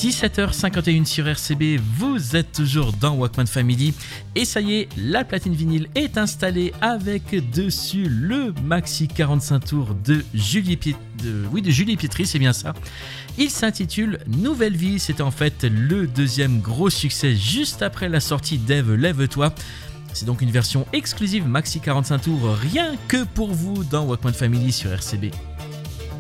17h51 sur RCB, vous êtes toujours dans Walkman Family et ça y est, la platine vinyle est installée avec dessus le maxi 45 tours de Julie Pietri, c'est bien ça. Il s'intitule Nouvelle Vie, c'était en fait le deuxième gros succès juste après la sortie d'Ève Lève-toi. C'est donc une version exclusive maxi 45 tours rien que pour vous dans Walkman Family sur RCB.